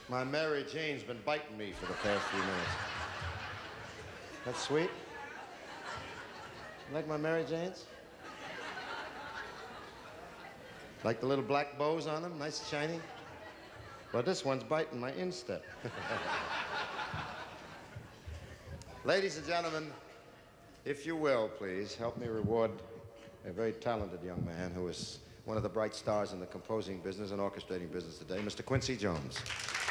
My Mary Jane's been biting me for the past few minutes. That's sweet. You like my Mary Janes? Like the little black bows on them, nice and shiny? Well, this one's biting my instep. Ladies and gentlemen, if you will, please, help me reward a very talented young man who is one of the bright stars in the composing business and orchestrating business today, Mr. Quincy Jones.